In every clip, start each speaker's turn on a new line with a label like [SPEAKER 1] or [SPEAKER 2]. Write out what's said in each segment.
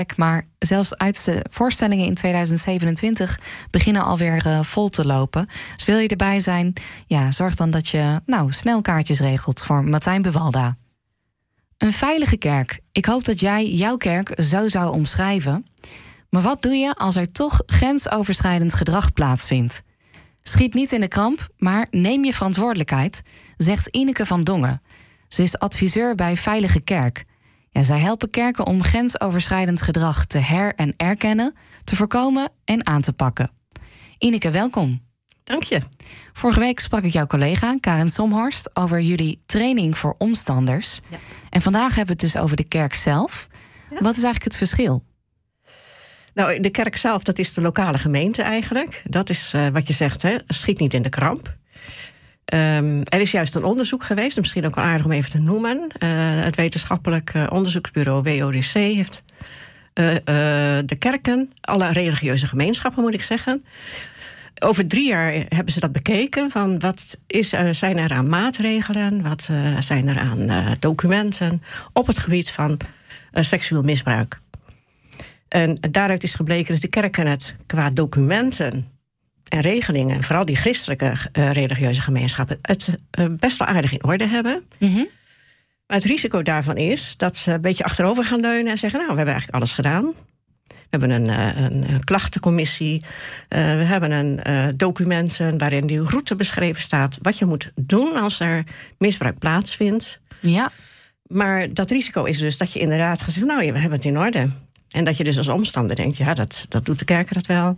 [SPEAKER 1] Maar zelfs uit de voorstellingen in 2027 beginnen alweer vol te lopen. Dus wil je erbij zijn, zorg dan dat je snel kaartjes regelt voor Martijn Buwalda. Een veilige kerk. Ik hoop dat jij jouw kerk zo zou omschrijven. Maar wat doe je als er toch grensoverschrijdend gedrag plaatsvindt? Schiet niet in de kramp, maar neem je verantwoordelijkheid, zegt Ineke van Dongen. Ze is adviseur bij Veilige Kerk. Zij helpen kerken om grensoverschrijdend gedrag te en erkennen, te voorkomen en aan te pakken. Ineke, welkom.
[SPEAKER 2] Dank je.
[SPEAKER 1] Vorige week sprak ik jouw collega Karen Somhorst over jullie training voor omstanders. Ja. En vandaag hebben we het dus over de kerk zelf. Ja. Wat is eigenlijk het verschil?
[SPEAKER 2] Nou, de kerk zelf, dat is de lokale gemeente eigenlijk. Dat is wat je zegt, hè? Schiet niet in de kramp. Er is juist een onderzoek geweest, misschien ook wel aardig om even te noemen. Het wetenschappelijk onderzoeksbureau WODC heeft de kerken, alle religieuze gemeenschappen moet ik zeggen, over 3 jaar hebben ze dat bekeken. Van wat zijn er aan maatregelen, wat zijn er aan documenten op het gebied van seksueel misbruik. En daaruit is gebleken dat de kerken het qua documenten en regelingen, vooral die christelijke religieuze gemeenschappen, het best wel aardig in orde hebben. Mm-hmm. Maar het risico daarvan is dat ze een beetje achterover gaan leunen en zeggen, nou, we hebben eigenlijk alles gedaan. We hebben een klachtencommissie. We hebben documenten waarin die route beschreven staat wat je moet doen als er misbruik plaatsvindt.
[SPEAKER 1] Ja.
[SPEAKER 2] Maar dat risico is dus dat je inderdaad gaat zeggen, nou, we hebben het in orde. En dat je dus als omstander denkt, ja, dat doet de kerk dat wel.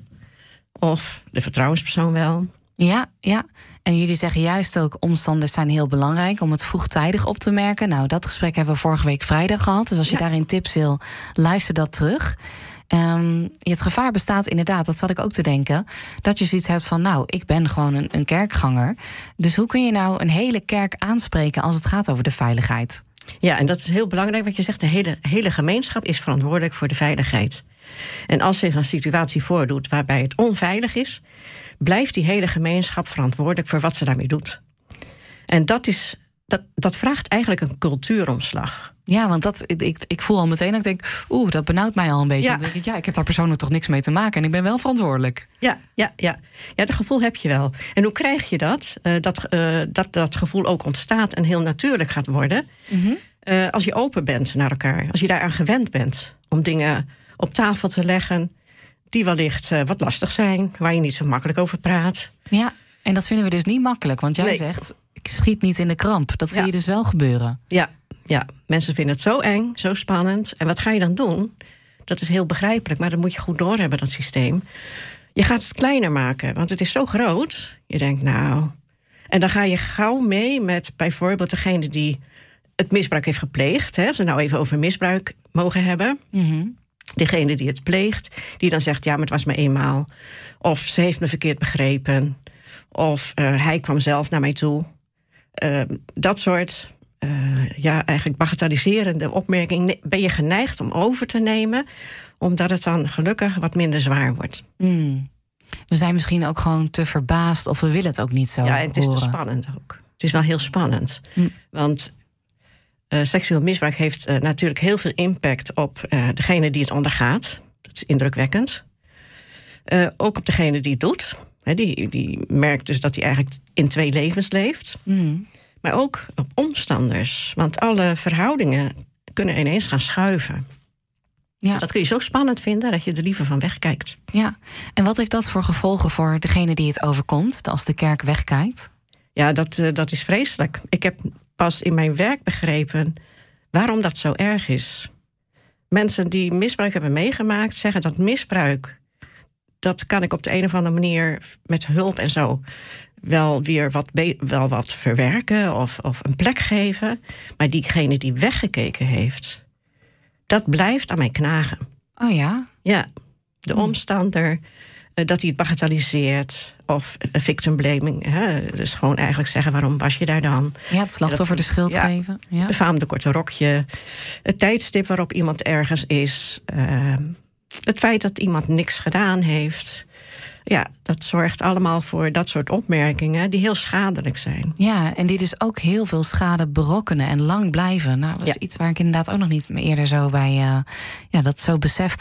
[SPEAKER 2] Of de vertrouwenspersoon wel.
[SPEAKER 1] Ja. En jullie zeggen juist ook, omstanders zijn heel belangrijk om het vroegtijdig op te merken. Nou, dat gesprek hebben we vorige week vrijdag gehad. Dus als je daarin tips wil, luister dat terug. Het gevaar bestaat inderdaad, dat zat ik ook te denken, dat je zoiets hebt van, nou, ik ben gewoon een kerkganger. Dus hoe kun je nou een hele kerk aanspreken als het gaat over de veiligheid?
[SPEAKER 2] Ja, en dat is heel belangrijk wat je zegt. De hele gemeenschap is verantwoordelijk voor de veiligheid. En als zich een situatie voordoet waarbij het onveilig is, blijft die hele gemeenschap verantwoordelijk voor wat ze daarmee doet. En dat vraagt eigenlijk een cultuuromslag.
[SPEAKER 1] Ja, want ik voel al meteen dat ik denk, dat benauwt mij al een beetje.
[SPEAKER 2] Ja.
[SPEAKER 1] Dan denk ik, ik heb daar persoonlijk toch niks mee te maken en ik ben wel verantwoordelijk.
[SPEAKER 2] Ja, dat gevoel heb je wel. En hoe krijg je dat? Dat gevoel ook ontstaat en heel natuurlijk gaat worden. Mm-hmm. Als je open bent naar elkaar. Als je daaraan gewend bent om dingen op tafel te leggen die wellicht wat lastig zijn, waar je niet zo makkelijk over praat.
[SPEAKER 1] Ja, en dat vinden we dus niet makkelijk. Want jij zegt, ik schiet niet in de kramp. Dat zie je dus wel gebeuren.
[SPEAKER 2] Ja, mensen vinden het zo eng, zo spannend. En wat ga je dan doen? Dat is heel begrijpelijk, maar dat moet je goed doorhebben, dat systeem. Je gaat het kleiner maken, want het is zo groot. Je denkt, nou. En dan ga je gauw mee met bijvoorbeeld degene die het misbruik heeft gepleegd. Hè, als we nou even over misbruik mogen hebben. Mm-hmm. Degene die het pleegt, die dan zegt, ja, maar het was maar eenmaal. Of ze heeft me verkeerd begrepen. Of hij kwam zelf naar mij toe. Dat soort eigenlijk bagatelliserende opmerking ben je geneigd om over te nemen, omdat het dan gelukkig wat minder zwaar wordt.
[SPEAKER 1] We zijn misschien ook gewoon te verbaasd of we willen het ook niet zo horen.
[SPEAKER 2] Ja, en het is te spannend ook. Het is wel heel spannend. Want seksueel misbruik heeft natuurlijk heel veel impact op degene die het ondergaat. Dat is indrukwekkend. Ook op degene die het doet. Die merkt dus dat hij eigenlijk in 2 levens leeft. Maar ook op omstanders. Want alle verhoudingen kunnen ineens gaan schuiven. Ja. Dat kun je zo spannend vinden dat je er liever van wegkijkt.
[SPEAKER 1] Ja, en wat heeft dat voor gevolgen voor degene die het overkomt, als de kerk wegkijkt?
[SPEAKER 2] Ja, dat is vreselijk. Ik heb pas in mijn werk begrepen waarom dat zo erg is. Mensen die misbruik hebben meegemaakt zeggen dat misbruik, dat kan ik op de een of andere manier met hulp en zo wel weer wat verwerken of een plek geven. Maar diegene die weggekeken heeft, dat blijft aan mij knagen.
[SPEAKER 1] Oh ja?
[SPEAKER 2] Ja, de omstander, dat hij het bagatelliseert. Of victim blaming. Dus gewoon eigenlijk zeggen, waarom was je daar dan?
[SPEAKER 1] Ja, het slachtoffer de schuld geven. Ja.
[SPEAKER 2] Befaamde korte rokje. Het tijdstip waarop iemand ergens is. Het feit dat iemand niks gedaan heeft. Ja, dat zorgt allemaal voor dat soort opmerkingen die heel schadelijk zijn.
[SPEAKER 1] Ja, en die dus ook heel veel schade berokkenen en lang blijven. Nou, dat was iets waar ik inderdaad ook nog niet eerder zo bij dat zo besefte.